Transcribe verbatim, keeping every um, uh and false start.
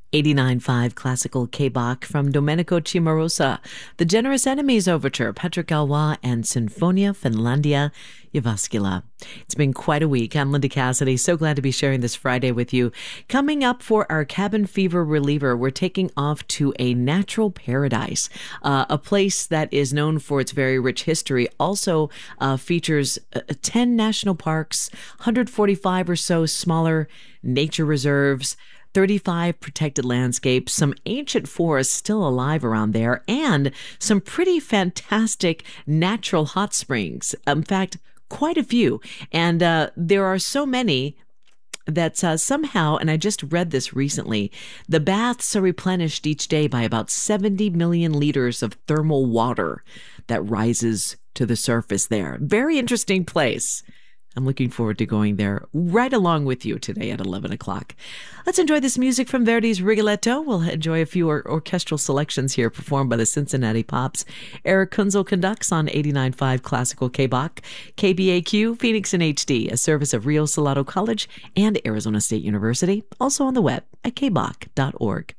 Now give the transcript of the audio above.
eighty-nine point five Classical K-Bach from Domenico Cimarosa, The Generous Enemies Overture, Petra Galois, and Sinfonia Finlandia Jyväskylä. It's been quite a week. I'm Linda Cassidy. So glad to be sharing this Friday with you. Coming up for our cabin fever reliever, we're taking off to a natural paradise, uh, a place that is known for its very rich history. Also uh, features uh, ten national parks, one hundred forty-five or so smaller nature reserves, thirty-five protected landscapes, some ancient forests still alive around there, and some pretty fantastic natural hot springs. In fact, quite a few. And uh, there are so many that uh, somehow, and I just read this recently, the baths are replenished each day by about seventy million liters of thermal water that rises to the surface there. Very interesting place. I'm looking forward to going there right along with you today at eleven o'clock. Let's enjoy this music from Verdi's Rigoletto. We'll enjoy a few or- orchestral selections here performed by the Cincinnati Pops. Eric Kunzel conducts on eighty-nine point five Classical K-Bach, K B A Q, Phoenix in H D, a service of Rio Salado College and Arizona State University, also on the web at k bach dot org.